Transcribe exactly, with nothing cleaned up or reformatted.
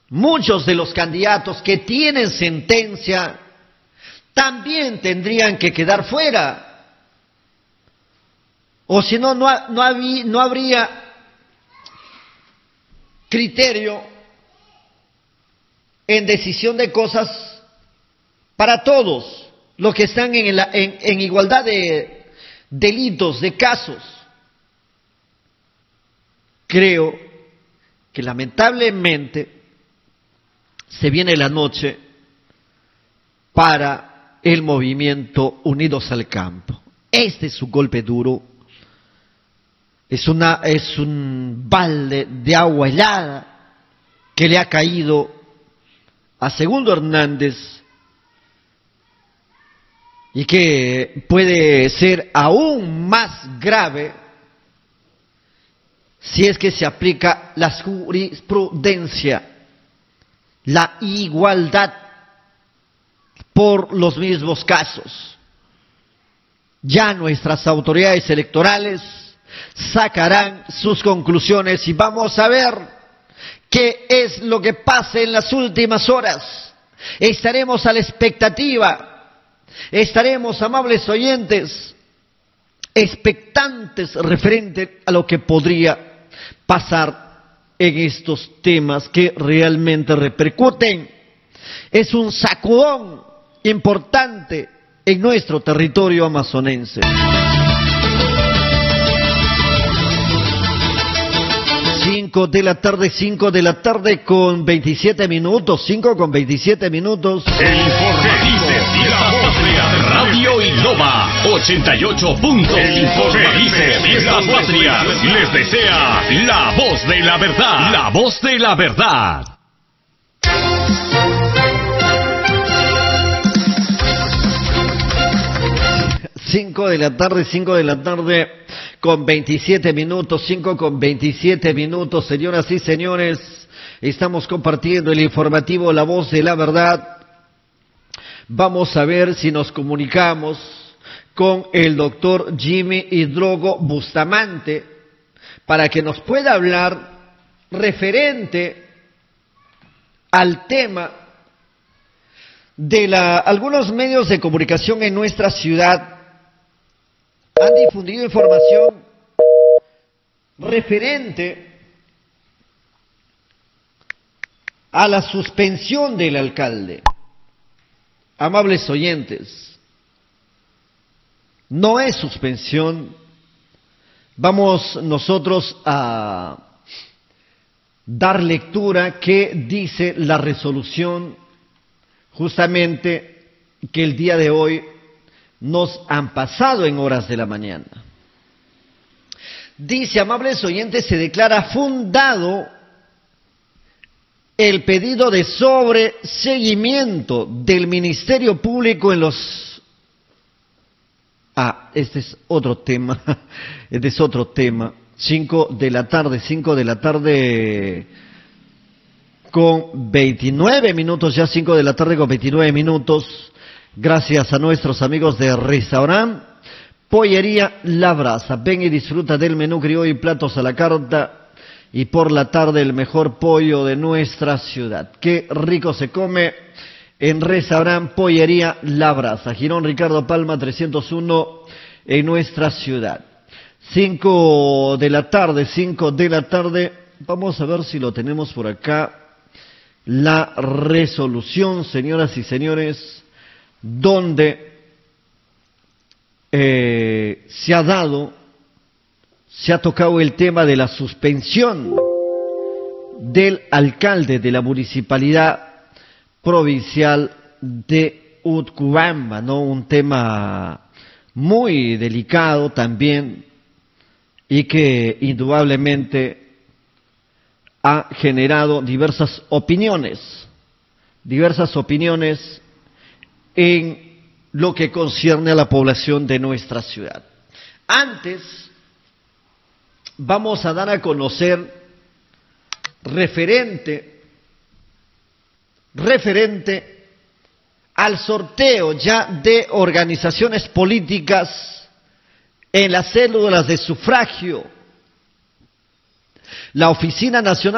muchos de los candidatos que tienen sentencia también tendrían que quedar fuera. O si no, no, no, había, no habría criterio en decisión de cosas para todos los que están en, la, en, en igualdad de delitos, de casos. Creo que lamentablemente se viene la noche para el movimiento Unidos al Campo. Este es su golpe duro, es, una, es un balde de agua helada que le ha caído a Segundo Hernández y que puede ser aún más grave si es que se aplica la jurisprudencia, la igualdad por los mismos casos. Ya nuestras autoridades electorales sacarán sus conclusiones y vamos a ver qué es lo que pasa en las últimas horas. Estaremos a la expectativa, estaremos, amables oyentes, expectantes referente a lo que podría pasar en estos temas que realmente repercuten. Es un sacudón importante en nuestro territorio amazonense. Cinco de la tarde, cinco de la tarde con veintisiete minutos, cinco con veintisiete minutos. El informativo de la patria, Radio Innova ochenta y ocho punto cinco. Fiesta Patria les desea la voz de la verdad, la voz de la verdad. Cinco de la tarde, cinco de la tarde con veintisiete minutos, cinco con veintisiete minutos, señoras y señores, estamos compartiendo el informativo La Voz de la Verdad. Vamos a ver si nos comunicamos con el doctor Jimmy Hidrogo Bustamante para que nos pueda hablar referente al tema de la, algunos medios de comunicación en nuestra ciudad han difundido información referente a la suspensión del alcalde. Amables oyentes, no es suspensión. Vamos nosotros a dar lectura que dice la resolución justamente que el día de hoy nos han pasado en horas de la mañana. Dice, amables oyentes, se declara fundado el pedido de sobreseguimiento del Ministerio Público en los... Ah, este es otro tema, este es otro tema. Cinco de la tarde, cinco de la tarde con veintinueve minutos, ya cinco de la tarde con veintinueve minutos. Gracias a nuestros amigos de Restaurant Pollería La Brasa. Ven y disfruta del menú criollo y platos a la carta. Y por la tarde el mejor pollo de nuestra ciudad. Qué rico se come en Restaurant Pollería La Brasa. Girón Ricardo Palma trescientos uno en nuestra ciudad. Cinco de la tarde, cinco de la tarde. Vamos a ver si lo tenemos por acá. La resolución, señoras y señores, donde eh, se ha dado, se ha tocado el tema de la suspensión del alcalde de la municipalidad provincial de Utcubamba, ¿no? Un tema muy delicado también y que indudablemente ha generado diversas opiniones, diversas opiniones en lo que concierne a la población de nuestra ciudad. Antes, vamos a dar a conocer referente, referente al sorteo ya de organizaciones políticas en las células de sufragio. La Oficina Nacional